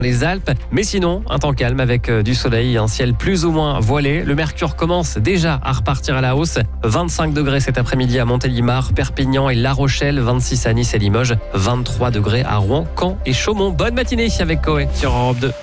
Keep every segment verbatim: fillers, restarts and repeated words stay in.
les Alpes, mais sinon un temps calme avec du soleil et un ciel plus ou moins voilé. Le mercure commence déjà à repartir à la hausse. vingt-cinq degrés cet après-midi à Montélimar, Perpignan et La Rochelle, vingt-six à Nice et Limoges, vingt-trois degrés à Rouen, Caen et Chaumont. Bonne matinée avec Coé sur Europe deux.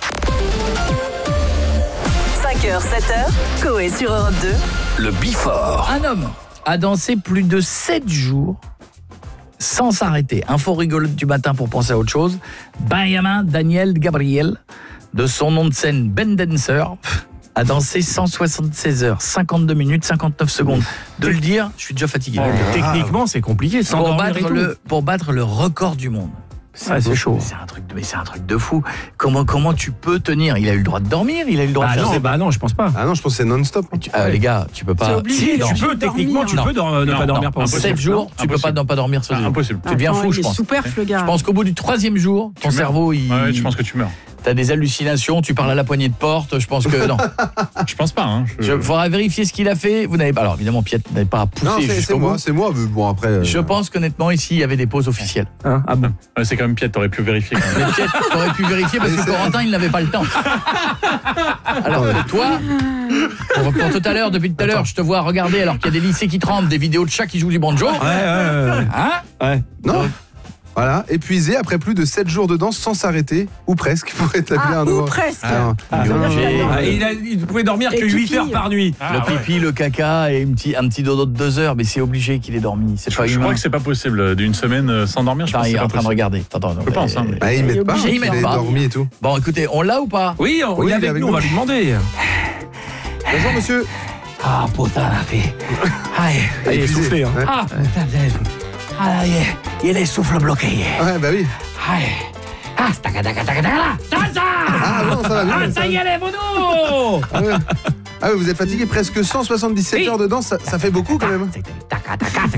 cinq heures, sept heures, Coé sur Europe deux. Le Before. Un homme a dansé plus de sept jours sans s'arrêter. Info rigolote du matin pour penser à autre chose. Benjamin Daniel Gabriel, de son nom de scène Ben Dancer, a dansé cent soixante-seize heures, cinquante-deux minutes, cinquante-neuf secondes. De le dire, je suis déjà fatigué. Oh, techniquement, c'est compliqué. Sans Pour dormir et battre, tout. le, pour battre le record du monde. Ouais, c'est chaud. C'est un truc de, mais c'est un truc de fou. Comment, comment tu peux tenir? Il a eu le droit de dormir, il a eu le droit Ah de faire non, ses- bah non, je pense pas. Ah non, je pense que c'est non-stop. Tu- ah, les gars, tu peux pas. Si, Non. tu peux, techniquement, tu Non. peux dor- ne Non, pas non, dormir pendant sept jours, tu peux pas ne pas dormir sur Ah, des jours. impossible. Tu deviens Attends, fou, il je est pense. sous-perf, le gars. Je pense qu'au bout du troisième jour, ton Tu meurs. cerveau, il. Ouais, je pense que tu meurs. T'as des hallucinations, tu parles à la poignée de porte, je pense que non. Je pense pas. Hein. Je... Il faudra vérifier ce qu'il a fait. Vous n'avez pas. Alors évidemment, Piet n'avait pas à pousser Non, c'est c'est jusqu'au moi, bout. c'est moi. Mais bon, après. euh, Je pense qu'honnêtement, ici, il y avait des pauses officielles. Hein ah bon. Ouais, c'est quand même Piet, t'aurais pu vérifier. Quand même. Mais Piet, t'aurais pu vérifier parce que Corentin, il n'avait pas le temps. Alors que toi, pour, pour tout à l'heure, depuis tout à l'heure, je te vois regarder alors qu'il y a des lycées qui tremblent, des vidéos de chats qui jouent du banjo. Ouais, ouais, ouais. Hein ouais. Non. Voilà, épuisé après plus de sept jours de danse sans s'arrêter, ou presque, pour établir Ah, un nouveau. ou presque. Ah, Ah, non, non, j'ai- non. Ah, il, a, il pouvait dormir Et que huit pipi. heures par nuit. Le pipi, le caca et un petit, un petit dodo de deux heures, mais c'est obligé qu'il ait dormi. C'est Je, pas je humain. crois que c'est pas possible d'une semaine euh, sans dormir. Je Attends, pense que il c'est est pas en train de possible. regarder. Attends, attends, Je pense, hein, mais- mais- Ah, ils Il est mettent pas, obligé, il ils mettent est pas. dormi et tout. Bon, écoutez, on l'a ou pas? Oui, on, Oui, il est il est avec avec nous, on nous. va lui demander. Bonjour monsieur. Ah, putain, la fille. Aïe. Il est Épuisé. essoufflé. Hein. Ouais. Ah, putain, ah, là, il est- il est souffle bloqué. Ouais, bah oui. Aïe. Ah, taca, taca, taca, taca, là. Ça, ça. Ah non, ça va bien. Ah, ça y est, les monos. Ah ouais. Ah ouais, vous êtes fatigué, presque cent soixante-dix-sept Oui. heures de danse, ça, ça fait beaucoup quand même. Taca, taca, taca.